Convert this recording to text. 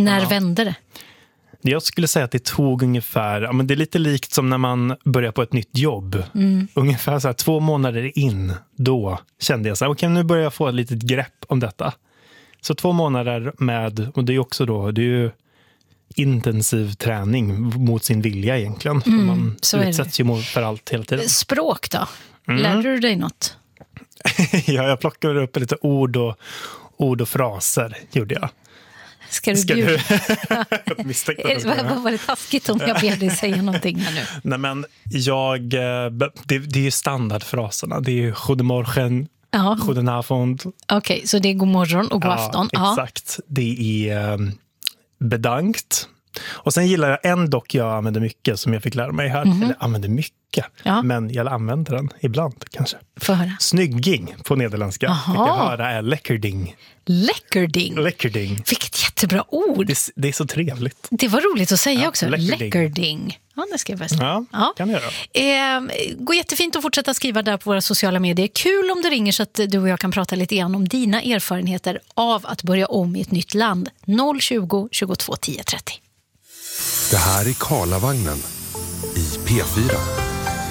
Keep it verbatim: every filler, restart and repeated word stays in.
När ja. vände det? Jag skulle säga att det tog ungefär, ja, men det är lite likt som när man börjar på ett nytt jobb. Mm. Ungefär så här, två månader in, då kände jag så här, okej, nu börjar jag få ett litet grepp om detta. Så två månader med, och det är också då, det är ju intensiv träning mot sin vilja egentligen. Mm, man utsätts ju mot för allt hela tiden. Språk då? Mm. Lärde du dig något? Ja, jag plockade upp lite ord och, ord och fraser, gjorde jag. Ska du Ska bjuda? Du... Vad var det taskigt om jag ber dig säga någonting här nu? Nej, men jag... Det, det är ju standardfraserna. Det är ju goedemorgen, ja. goedenavond. Okej, okay, så det är god morgon och god ja, afton. Exakt. Ja. Det är um, bedankt. Och sen gillar jag en dock jag använder mycket som jag fick lära mig här. Mm-hmm. Eller använder mycket. Ja. Men jag använder den ibland kanske. Få höra. Snygging på nederländska. Fick jag höra är läckerding. Läckerding? Läckerding. Vilket jättebra ord. Det, det är så trevligt. Det var roligt att säga ja, också. Läckerding. Läckerding. Ja, det ska jag bäst. Ja, ja, kan jag göra. Eh, går jättefint att fortsätta skriva där på våra sociala medier. Kul om du ringer så att du och jag kan prata lite grann om dina erfarenheter av att börja om i ett nytt land. noll tjugo, tjugotvå, tio trettio. Det här är Karlavagnen i P fyra.